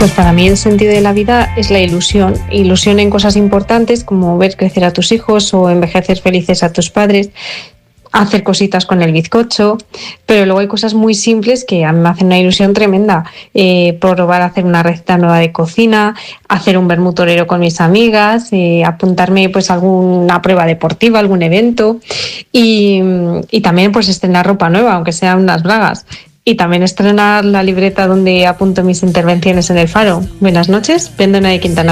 Pues para mí el sentido de la vida es la ilusión. Ilusión en cosas importantes como ver crecer a tus hijos o envejecer felices a tus padres, hacer cositas con el bizcocho, pero luego hay cosas muy simples que a mí me hacen una ilusión tremenda. Probar a hacer una receta nueva de cocina, hacer un vermut torero con mis amigas, apuntarme pues a alguna prueba deportiva, algún evento y también pues estrenar ropa nueva, aunque sean unas bragas. Y también estrenar la libreta donde apunto mis intervenciones en El Faro. Buenas noches, Vendona de Quintana.